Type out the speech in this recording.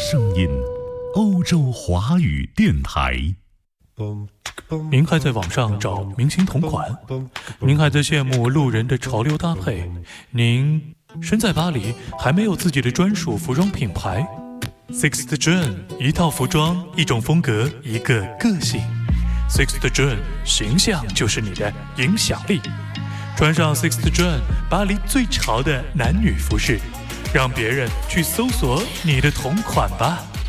声音，欧洲华语电台。 您还在网上找明星同款？您还在羡慕路人的潮流搭配？您身在巴黎，还没有自己的专属服装品牌？ Sixth June， 一套服装，一种风格，一个个性。 Sixth June， 形象就是你的影响力。穿上 Sixth June， 巴黎最潮的男女服饰，让别人去搜索你的同款吧。